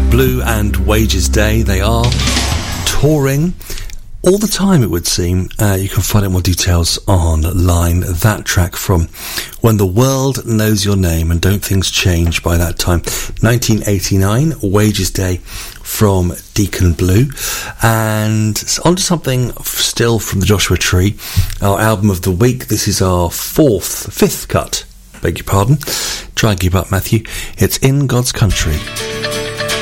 Blue and Wages Day. They are touring all the time, it would seem. You can find out more details online. That track from When the World Knows Your Name, and don't things change by that time. 1989, Wages Day from Deacon Blue. And on to something still from the Joshua Tree, our album of the week. This is our fifth cut. Beg your pardon. Try and keep up, Matthew. It's In God's Country.